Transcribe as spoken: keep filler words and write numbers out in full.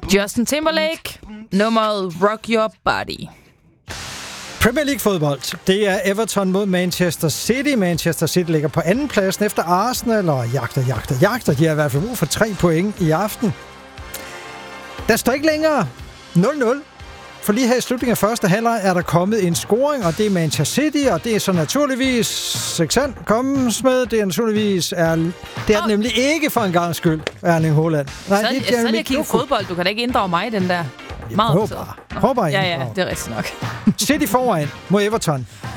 Justin Timberlake, nummeret Rock Your Body. Premier League fodbold. Det er Everton mod Manchester City. Manchester City ligger på anden pladsen efter Arsenal og jagter, jagter, jagter. De har i hvert fald brug for tre point i aften. Der står ikke længere nul nul. For lige her i slutningen af første halvleg er der kommet en scoring, og det er Manchester City, og det er så naturligvis Sexan kommes med. Det er naturligvis er, det er oh. nemlig ikke for en gang skyld, Erling Haaland. Nej, sådan, det er sådan jeg kigger fodbold. Du kan da ikke inddrage mig i den der. Meget håber, håber jeg. Ja, ja, det er rigtigt nok. City foran mod Everton.